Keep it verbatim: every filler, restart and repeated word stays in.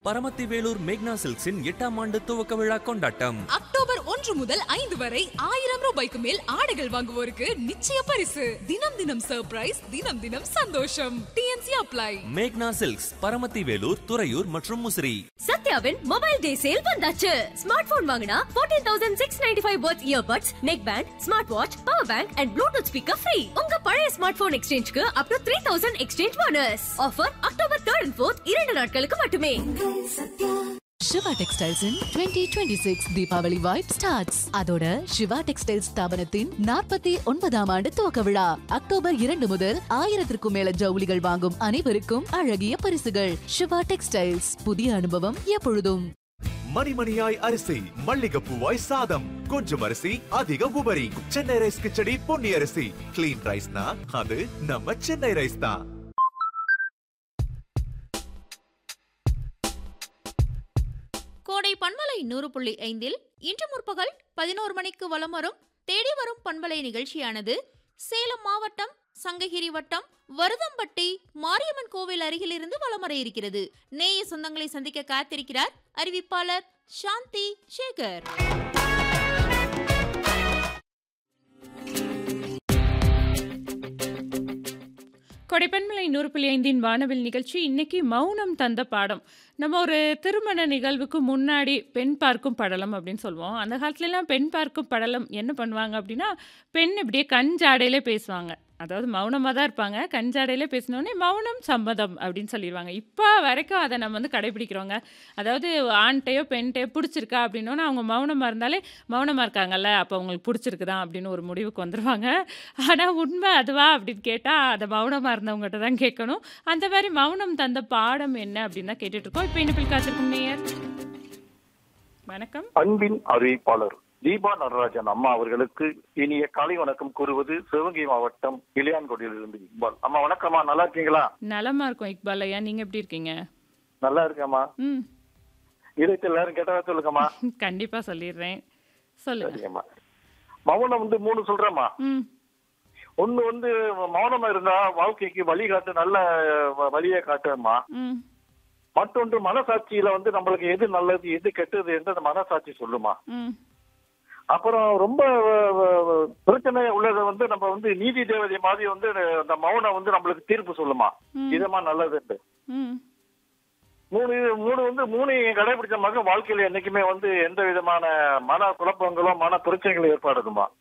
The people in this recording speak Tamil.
பரமத்தி வேலூர் மேக்னா சில்க்ஸின் எட்டாம் ஆண்டு துவக்க விழா கொண்டாட்டம் அக்டோபர் ஒன்று முதல் ஐந்து வரை ஆயிரம் ரூபாய்க்கு மேல் ஆடைகள் வாங்குவோருக்கு நிச்சய பரிசு. தினம் தினம் சர்ப்ரைஸ், தினம் தினம் சந்தோஷம். DNC apply. மேக்னா சில்க்ஸ், பரமத்தி வேலூர், துறையூர் மற்றும் முசிறி. சத்யாவின் மொபைல் டே சேல் வந்தாச்சு. ஸ்மார்ட் போன் வாங்கினா பதினான்காயிரத்து அறுநூற்று தொண்ணூற்று ஐந்து watts earbuds, neck band, smart watch, power bank and Bluetooth speaker free. உங்க பழைய ஸ்மார்ட் போன் எக்ஸ்சேஞ்சுக்கு அப் டு மூவாயிரம் எக்ஸ்சேஞ்ச் போனஸ். ஆஃபர் அக்டோபர் மூன்று and நான்கு இரண்டு நாட்களுக்கு மட்டுமே. சிவா டெக்ஸ்டைல்ஸ் இன் twenty twenty-six Deepavali vibe starts. அதோட சிவா டெக்ஸ்டைல்ஸ் ஸ்தாபனத்தின் நாற்பத்தி ஒன்பதாம் ஆண்டு துவக்க விழா அக்டோபர் இரண்டு முதல் ஆயிரத்திற்கும் மேல ஜவுளிகள் வாங்கும் அனைவருக்கும் அழகிய பரிசுகள். சிவா டெக்ஸ்டைல்ஸ், புதிய அனுபவம் எப்பொழுதும். மணிமணியாய் அரிசி, மல்லிகைப்பூவாய் சாதம், கொஞ்சம் அரிசி அதிக உபரி. சென்னை ரைஸ் கிச்சடி பொன்னி அரிசி. கிளீன் ரைஸ்னா அது நம்ம சென்னை ரைஸ் தான். கோடை பண்பலை நூறு புள்ளி ஐந்தில் இன்று முற்பகல் பதினோரு மணிக்கு வலம் வரும் தேடி வரும் பண்பலை நிகழ்ச்சியானது சேலம் மாவட்டம் சங்ககிரி வட்டம் வருதம்பட்டி மாரியம்மன் கோவில் அருகிலிருந்து வலம் வர இருக்கிறது. நேய சொந்தங்களை சந்திக்க காத்திருக்கிறார் அறிவிப்பாளர் சாந்தி சேகர். கொடைப்பண்மலை நூறு புள்ளி ஐந்தின் வானவில் நிகழ்ச்சி இன்னைக்கு மௌனம் தந்த பாடம். நம்ம ஒரு திருமண நிகழ்வுக்கு முன்னாடி பெண் பார்க்கும் படலம் அப்படின்னு சொல்லுவோம். அந்த காலத்துலலாம் பெண் பார்க்கும் படலம் என்ன பண்ணுவாங்க அப்படின்னா, பெண் இப்படியே கஞ்சாடையிலே பேசுவாங்க. அதாவது மௌனமாக தான் இருப்பாங்க. கஞ்சாடையிலே பேசினோடனே மௌனம் சம்மதம் அப்படின்னு சொல்லிடுவாங்க. இப்போ வரைக்கும் அதை நம்ம வந்து கடைபிடிக்கிறோங்க. அதாவது ஆண்டையோ பெண்டையோ பிடிச்சிருக்கா அப்படின்னோன்னா அவங்க மௌனமாக இருந்தாலே மௌனமாக இருக்காங்கல்ல, அப்போ அவங்களுக்கு பிடிச்சிருக்குதான் அப்படின்னு ஒரு முடிவுக்கு வந்துடுவாங்க. ஆனால் உண்மை அதுவா அப்படின்னு கேட்டால் அதை மௌனமாக இருந்தவங்ககிட்ட தான் கேட்கணும். அந்த மாதிரி மௌனம் தந்த பாடம் என்ன அப்படின்னு தான் கேட்டுட்ருக்கோம். இப்போ என்ன காத்திருக்கும் நேயர். வணக்கம். அன்பின் அறிவிப்பாளர் தீபா நடராஜன் அம்மா அவர்களுக்கு இனிய காலை வணக்கம் கூறுவது சிவகங்கை மாவட்டம் இளையான்குடியிலிருந்து இக்பால். அம்மா வணக்கம்மா, நல்லா இருக்கீங்களா? நலமா இருக்கும் இக்பால் ஐயா, நீங்க எப்படி இருக்கீங்க? நல்லா இருக்கேம்மா. ம், இருபத்தி எல்லாரும் கேட்டதா சொல்லுங்கம்மா. கண்டிப்பா சொல்லிடுறேன், சொல்லுங்க. சரிங்கம்மா. மௌனம் வந்து மூணு சொல்றேம்மா. ம், ஒண்ணு வந்து மௌனமா இருந்தா வாழ்க்கைக்கு வழிகாட்டு, நல்ல வழியை காட்டுமா. ம், மற்றொன்று மனசாட்சியில வந்து நம்மளுக்கு எது நல்லது எது கெட்டது என்று அந்த மனசாட்சி சொல்லுமா. ம், அப்புறம் ரொம்ப பிரச்சனை உள்ளதை வந்து நம்ம வந்து நீதி தேவதை மாதிரி வந்து அந்த மௌனம் வந்து நம்மளுக்கு தீர்ப்பு சொல்லுமா, இதமா நல்லது. ம், மூணு மூணு வந்து மூணு கடைபிடிச்ச மக வாழ்க்கையில என்னைக்குமே வந்து எந்த விதமான மன குழப்பங்களோ மன பிரச்சனைகளும் ஏற்படுதுமா.